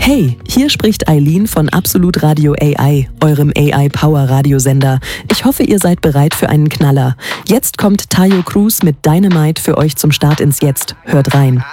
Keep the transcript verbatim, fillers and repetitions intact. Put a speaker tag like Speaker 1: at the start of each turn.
Speaker 1: Hey, hier spricht Eileen von Absolut Radio A I, eurem A I-Power-Radiosender. Ich hoffe, ihr seid bereit für einen Knaller. Jetzt kommt Tayo Cruz mit Dynamite für euch zum Start ins Jetzt. Hört rein.